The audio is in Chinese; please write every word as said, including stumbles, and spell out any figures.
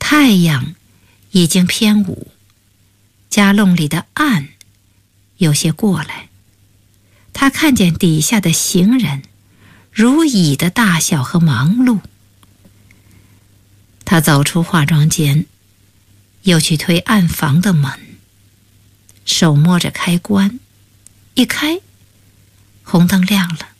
太阳已经偏午，家弄里的暗有些过来。他看见底下的行人如蚁的大小和忙碌。他走出化妆间，又去推暗房的门，手摸着开关，一开，红灯亮了。